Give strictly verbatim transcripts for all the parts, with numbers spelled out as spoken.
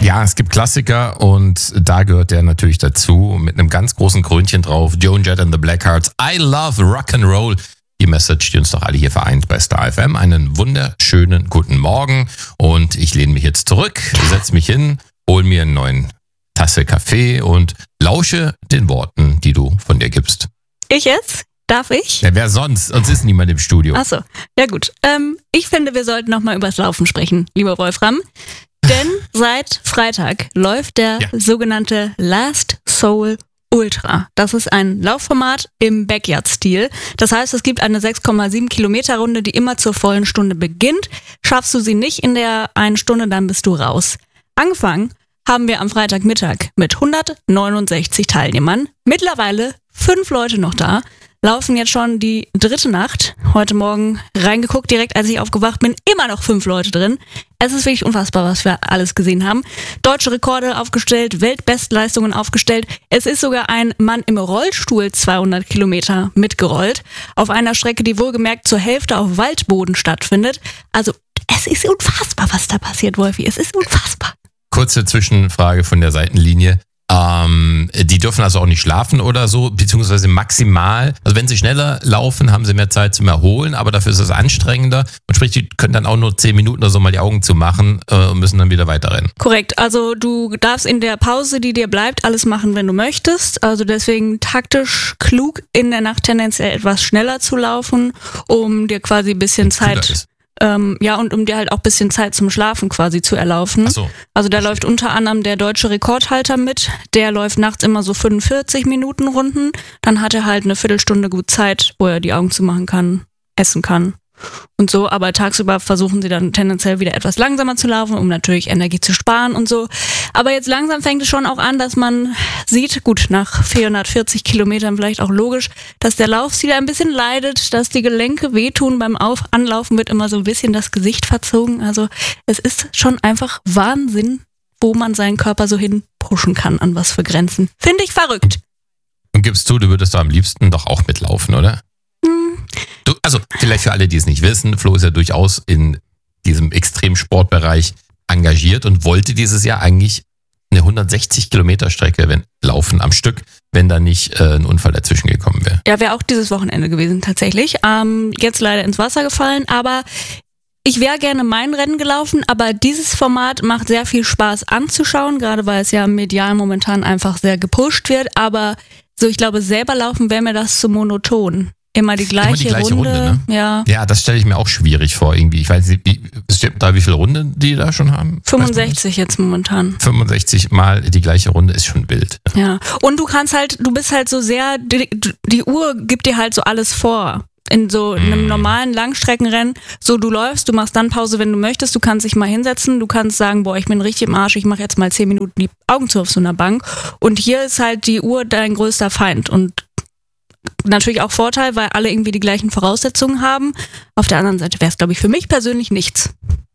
Ja, es gibt Klassiker und da gehört der natürlich dazu mit einem ganz großen Krönchen drauf. Joan Jett and the Blackhearts. I love Rock'n'Roll. Die Message, die uns doch alle hier vereint bei Star F M. Einen wunderschönen guten Morgen und ich lehne mich jetzt zurück, setze mich hin, hol mir einen neuen Tasse Kaffee und lausche den Worten, die du von dir gibst. Ich jetzt? Darf ich? Ja, wer sonst? Sonst ist niemand im Studio. Ach so, ja gut. Ähm, ich finde, wir sollten nochmal übers Laufen sprechen, lieber Wolfram. Denn seit Freitag läuft der ja. sogenannte Last Soul Ultra. Das ist ein Laufformat im Backyard-Stil. Das heißt, es gibt eine sechs Komma sieben Kilometer Runde, die immer zur vollen Stunde beginnt. Schaffst du sie nicht in der einen Stunde, dann bist du raus. Angefangen haben wir am Freitagmittag mit hundertneunundsechzig Teilnehmern. Mittlerweile fünf Leute noch da. Laufen jetzt schon die dritte Nacht. Heute Morgen reingeguckt, direkt als ich aufgewacht bin, immer noch fünf Leute drin. Es ist wirklich unfassbar, was wir alles gesehen haben. Deutsche Rekorde aufgestellt, Weltbestleistungen aufgestellt. Es ist sogar ein Mann im Rollstuhl zweihundert Kilometer mitgerollt. Auf einer Strecke, die wohlgemerkt zur Hälfte auf Waldboden stattfindet. Also es ist unfassbar, was da passiert, Wolfi. Es ist unfassbar. Kurze Zwischenfrage von der Seitenlinie. Ähm, die dürfen also auch nicht schlafen oder so, beziehungsweise maximal, also wenn sie schneller laufen, haben sie mehr Zeit zum Erholen, aber dafür ist es anstrengender und sprich, die können dann auch nur zehn Minuten oder so mal die Augen zumachen äh, und müssen dann wieder weiterrennen. Korrekt, also du darfst in der Pause, die dir bleibt, alles machen, wenn du möchtest, also deswegen taktisch klug in der Nacht tendenziell etwas schneller zu laufen, um dir quasi ein bisschen Zeit... Ähm, ja, und um dir halt auch ein bisschen Zeit zum Schlafen quasi zu erlaufen. Ach so. Also da läuft unter anderem der deutsche Rekordhalter mit. Der läuft nachts immer so fünfundvierzig Minuten Runden. Dann hat er halt eine Viertelstunde gut Zeit, wo er die Augen zumachen kann, essen kann und so. Aber tagsüber versuchen sie dann tendenziell wieder etwas langsamer zu laufen, um natürlich Energie zu sparen und so. Aber jetzt langsam fängt es schon auch an, dass man sieht, gut, nach vierhundertvierzig Kilometern vielleicht auch logisch, dass der Laufstil ein bisschen leidet, dass die Gelenke wehtun. Beim Auf- Anlaufen wird immer so ein bisschen das Gesicht verzogen. Also es ist schon einfach Wahnsinn, wo man seinen Körper so hin pushen kann, an was für Grenzen. Finde ich verrückt. Und gibst du, du würdest da am liebsten doch auch mitlaufen, oder? Hm. Du, also vielleicht für alle, die es nicht wissen, Flo ist ja durchaus in diesem Extremsportbereich engagiert und wollte dieses Jahr eigentlich eine hundertsechzig Kilometer Strecke wenn, laufen am Stück, wenn da nicht äh, ein Unfall dazwischen gekommen wäre. Ja, wäre auch dieses Wochenende gewesen tatsächlich. Ähm, jetzt leider ins Wasser gefallen, aber ich wäre gerne mein Rennen gelaufen, aber dieses Format macht sehr viel Spaß anzuschauen, gerade weil es ja medial momentan einfach sehr gepusht wird, aber so ich glaube, selber laufen wäre mir das zu monoton. Immer die gleiche, Immer die gleiche Runde, Runde ne? ja. Ja, das stelle ich mir auch schwierig vor irgendwie. Ich weiß nicht, wie, stimmt da, wie viele Runden die da schon haben? fünfundsechzig jetzt momentan. fünfundsechzig Mal die gleiche Runde ist schon wild. Ja, und du kannst halt, du bist halt so sehr, die, die Uhr gibt dir halt so alles vor. In so einem normalen Langstreckenrennen, so du läufst, du machst dann Pause, wenn du möchtest, du kannst dich mal hinsetzen, du kannst sagen, boah, ich bin richtig im Arsch, ich mache jetzt mal zehn Minuten die Augen zu auf so einer Bank. Und hier ist halt die Uhr dein größter Feind und natürlich auch Vorteil, weil alle irgendwie die gleichen Voraussetzungen haben. Auf der anderen Seite wäre es, glaube ich, für mich persönlich nichts.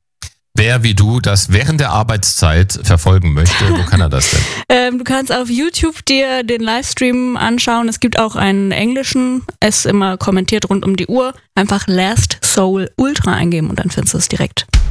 Wer wie du das während der Arbeitszeit verfolgen möchte, wo kann er das denn? ähm, du kannst auf YouTube dir den Livestream anschauen. Es gibt auch einen englischen, es immer kommentiert rund um die Uhr. Einfach Last Soul Ultra eingeben und dann findest du es direkt.